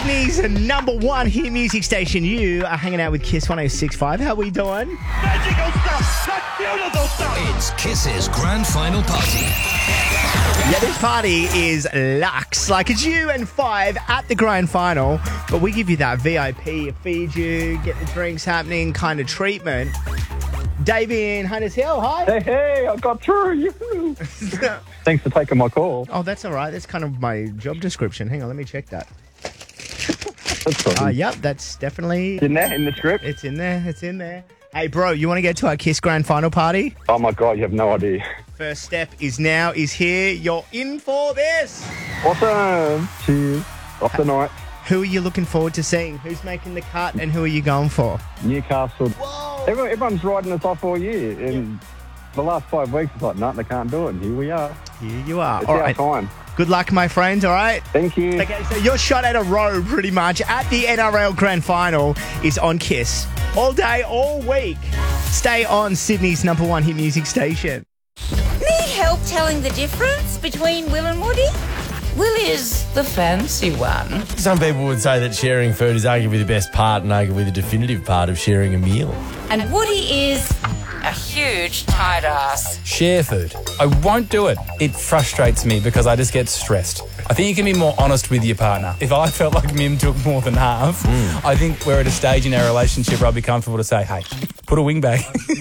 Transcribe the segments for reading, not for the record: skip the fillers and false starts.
Sydney's #1 hit music station. You are hanging out with Kiss 106.5. How are we doing? Magical stuff! That's beautiful stuff! It's Kiss's grand final party. Yeah, this party is luxe. Like, it's you and 5 at the grand final, but we give you that VIP, feed you, get the drinks happening kind of treatment. Davey in Hunters Hill, hi. Hey, I got through. Thanks for taking my call. Oh, that's all right. That's kind of my job description. Hang on, let me check that. That's awesome. Yep, that's definitely... In there, in the script? It's in there, it's in there. Hey, bro, you want to get to our Kiss grand final party? Oh my God, you have no idea. First step is here. You're in for this. Awesome. Cheers. Off the night. Who are you looking forward to seeing? Who's making the cut and who are you going for? Newcastle. Whoa! Everyone's riding us off all year. And the last 5 weeks, it's like, no, they can't do it. And here we are. Here you are. It's All our right. time. Good luck, my friends, all right? Thank you. Okay, so your shot at a row, pretty much, at the NRL Grand Final is on Kiss. All day, all week. Stay on Sydney's #1 hit music station. Need help telling the difference between Will and Woody? Will is the fancy one. Some people would say that sharing food is arguably the best part and arguably the definitive part of sharing a meal. And Woody is a huge tight ass. Share food. I won't do it. It frustrates me because I just get stressed. I think you can be more honest with your partner. If I felt like Mim took more than half, I think we're at a stage in our relationship where I'd be comfortable to say, hey, put a wing back.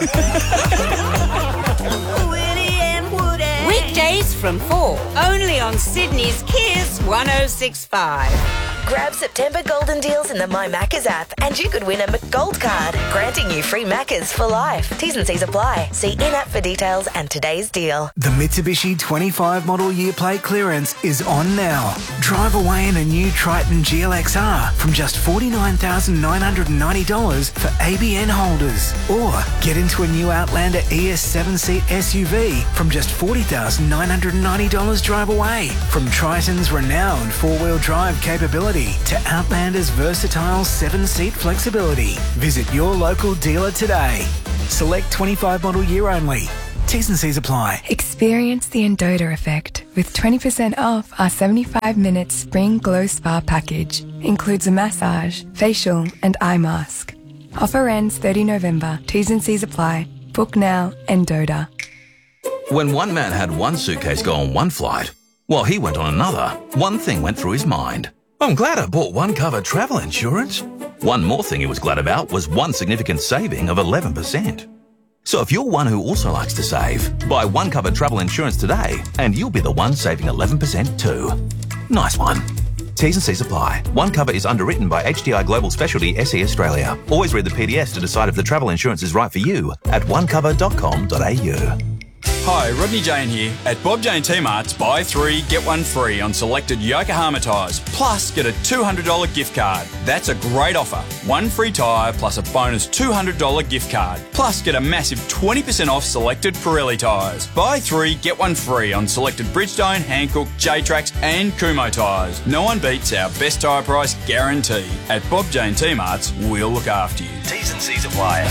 Weekdays from 4, only on Sydney's Kiss 106.5. Grab September golden deals in the My Maccas app and you could win a McGold card, granting you free Maccas for life. T's and C's apply. See in-app for details and today's deal. The Mitsubishi 25 model year plate clearance is on now. Drive away in a new Triton GLXR from just $49,990 for ABN holders. Or get into a new Outlander ES 7-seat SUV from just $40,990 drive away. From Triton's renowned 4-wheel drive capability to Outlander's versatile 7-seat flexibility. Visit your local dealer today. Select 25 model year only. T's and C's apply. Experience the Endota effect with 20% off our 75-minute Spring Glow Spa package. Includes a massage, facial and eye mask. Offer ends 30 November. T's and C's apply. Book now, Endota. When one man had one suitcase go on one flight, while he went on another, one thing went through his mind. I'm glad I bought One Cover travel insurance. One more thing he was glad about was one significant saving of 11%. So if you're one who also likes to save, buy One Cover travel insurance today and you'll be the one saving 11% too. Nice one. T's and C's apply. One Cover is underwritten by HDI Global Specialty SE Australia. Always read the PDS to decide if the travel insurance is right for you at onecover.com.au. Hi, Rodney Jane here. At Bob Jane T-Mart's, buy 3, get 1 free on selected Yokohama tyres, plus get a $200 gift card. That's a great offer. 1 free tyre plus a bonus $200 gift card. Plus get a massive 20% off selected Pirelli tyres. Buy 3, get 1 free on selected Bridgestone, Hankook, J-Trax and Kumho tyres. No one beats our best tyre price guarantee. At Bob Jane T-Mart's, we'll look after you. T's and C's apply.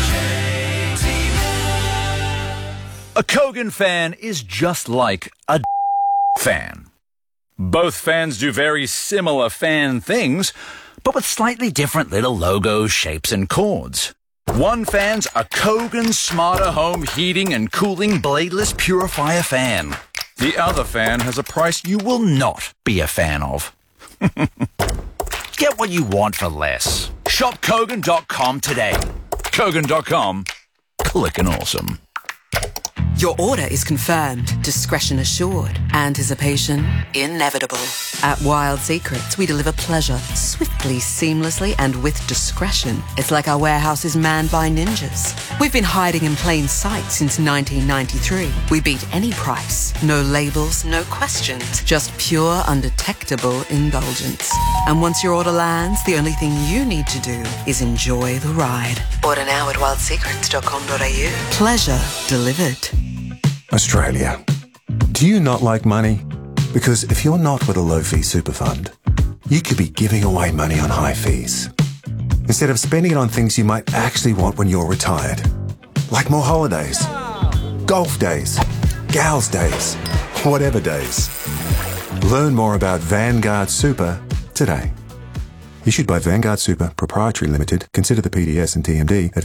A Kogan fan is just like a fan. Both fans do very similar fan things, but with slightly different little logos, shapes, and chords. One fan's a Kogan Smarter Home Heating and Cooling Bladeless Purifier fan. The other fan has a price you will not be a fan of. Get what you want for less. Shop Kogan.com today. Kogan.com. Clickin' awesome. Your order is confirmed, discretion assured, anticipation inevitable. At Wild Secrets, we deliver pleasure swiftly, seamlessly, and with discretion. It's like our warehouse is manned by ninjas. We've been hiding in plain sight since 1993. We beat any price. No labels, no questions, just pure, undetectable indulgence. And once your order lands, the only thing you need to do is enjoy the ride. Order now at wildsecrets.com.au. Pleasure delivered. Australia. Do you not like money? Because if you're not with a low-fee super fund, you could be giving away money on high fees, instead of spending it on things you might actually want when you're retired. Like more holidays, golf days, gals days, whatever days. Learn more about Vanguard Super today. Issued by Vanguard Super Proprietary Limited. Consider the PDS and TMD at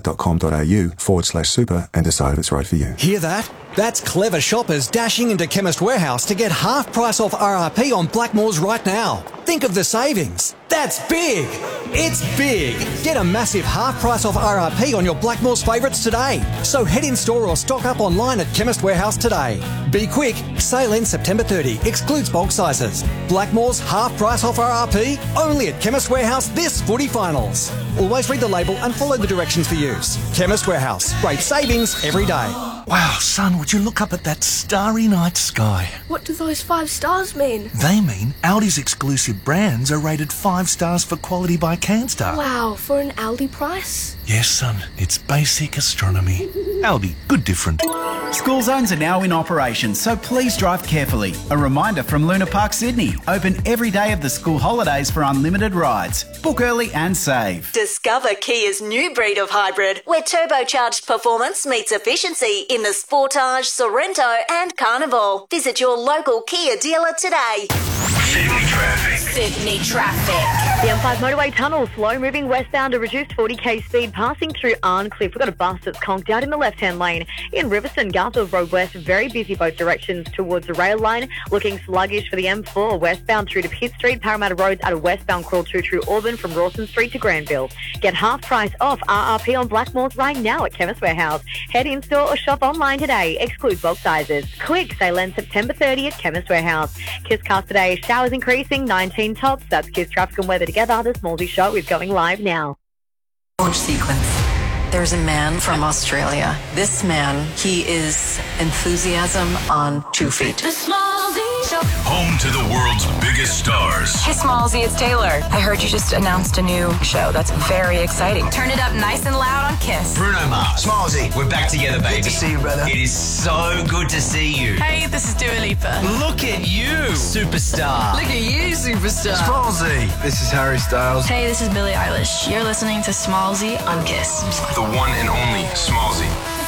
vanguard.com.au/super and decide if it's right for you. Hear that? That's clever shoppers dashing into Chemist Warehouse to get half price off RRP on Blackmores right now. Think of the savings. That's big. It's big. Get a massive half price off RRP on your Blackmores favourites today. So head in store or stock up online at Chemist Warehouse today. Be quick. Sale ends September 30. Excludes bulk sizes. Blackmores half price off RRP only at Chemist Warehouse this footy finals. Always read the label and follow the directions for use. Chemist Warehouse. Great savings every day. Wow, son, would you look up at that starry night sky? What do those 5 stars mean? They mean Aldi's exclusive brands are rated 5 stars for quality by CanStar. Wow, for an Aldi price? Yes, son, it's basic astronomy. Aldi, good different. School zones are now in operation, so please drive carefully. A reminder from Luna Park, Sydney. Open every day of the school holidays for unlimited rides. Book early and save. Discover Kia's new breed of hybrid, where turbocharged performance meets efficiency in the Sportage, Sorrento and Carnival. Visit your local Kia dealer today. Sydney traffic. Sydney traffic. The M5 motorway tunnel, slow moving westbound, a reduced 40k speed passing through Arncliffe. We've got a bus that's conked out in the left-hand lane. In Riverstone, Garfield Road West, very busy both directions towards the rail line. Looking sluggish for the M4 westbound through to Pitt Street. Parramatta Road's at a westbound crawl through Auburn from Rawson Street to Granville. Get half price off RRP on Blackmores right now at Chemist Warehouse. Head in store or shop online today. Exclude bulk sizes. Quick, sale ends September 30 at Chemist Warehouse. Kiss Cast today. Showers increasing, 19 tops. That's Kiss Traffic and Weather together. The Smallsy Show is going live now. Launch sequence. There's a man from Australia. This man, he is enthusiasm on 2 feet. The Smallsy Show. Home to the world's biggest stars. Hey, Smallsy, it's Taylor. I heard you just announced a new show. That's very exciting. Turn it up nice and loud on Kiss. Bruno Mars. Smallsy, we're back together, baby. Good to see you, brother. It is so good to see you. Hey, this is Dua Lipa. Look at you, superstar. Look at you, superstar. Smallsy. This is Harry Styles. Hey, this is Billie Eilish. You're listening to Smallsy on Kiss. The one and only Smallsy.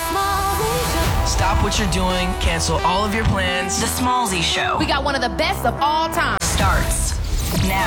Stop what you're doing. Cancel all of your plans. The Smallsy Show. We got one of the best of all time. Starts now.